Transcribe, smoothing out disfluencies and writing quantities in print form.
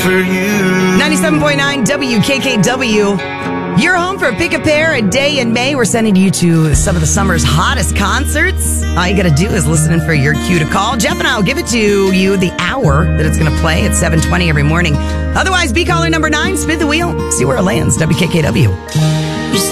for you. 97.9 WKKW. You're home for Pick a Pair, a day in May. We're sending you to some of the summer's hottest concerts. All you got to do is listen in for your cue to call. Jeff and I will give it to you the hour that it's going to play at 7:20 every morning. Otherwise, be caller number 9, spin the wheel, see where it lands. WKKW.